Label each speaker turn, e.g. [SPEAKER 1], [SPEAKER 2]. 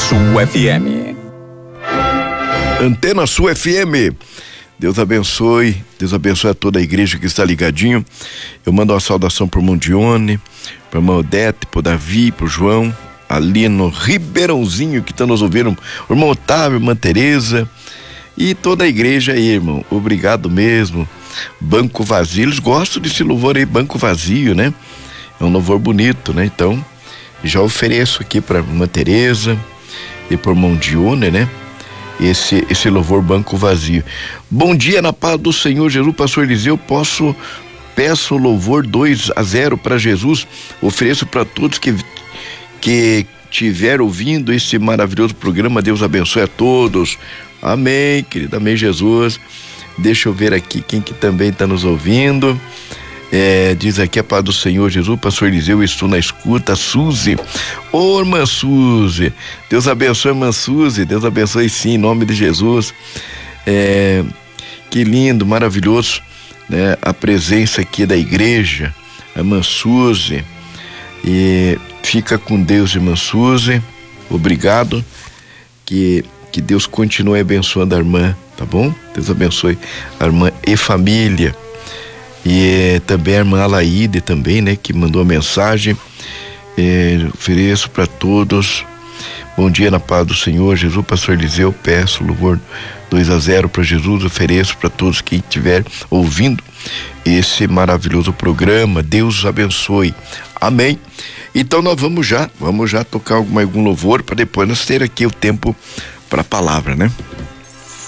[SPEAKER 1] Sul FM.
[SPEAKER 2] Antena Sul FM. Deus abençoe a toda a igreja que está ligadinho. Eu mando uma saudação pro irmão Dione, pro irmão Odete, pro Davi, pro João, ali no Ribeirãozinho que está nos ouvindo, o irmão Otávio, irmã Tereza e toda a igreja aí, irmão. Obrigado mesmo. Banco vazio, eles gostam desse louvor aí, banco vazio, né? É um louvor bonito, né? Então, já ofereço aqui pra irmã Tereza e pro irmão Dione, né? Esse louvor banco vazio. Bom dia na paz do Senhor Jesus, pastor Eliseu, peço o louvor 2-0 para Jesus, ofereço para todos que estiver ouvindo esse maravilhoso programa. Deus abençoe a todos, amém, querido, amém, Jesus. Deixa eu ver aqui quem que também está nos ouvindo. Diz aqui a paz do Senhor Jesus, pastor Eliseu, estou na escuta. Suzy, ô irmã Suzy, Deus abençoe, irmã Suzy, Deus abençoe sim, em nome de Jesus. Que lindo, maravilhoso, né? A presença aqui da igreja, a irmã Suzy, e fica com Deus, irmã Suzy, obrigado, que Deus continue abençoando a irmã, tá bom? Deus abençoe a irmã e família. E também a irmã Alaide também, né, que mandou a mensagem. Ofereço para todos. Bom dia na paz do Senhor Jesus, pastor Eliseu, peço louvor 2-0 para Jesus, ofereço para todos que estiver ouvindo esse maravilhoso programa. Deus os abençoe, amém. Então nós vamos já tocar algum louvor para depois nós ter aqui o tempo para a palavra, né?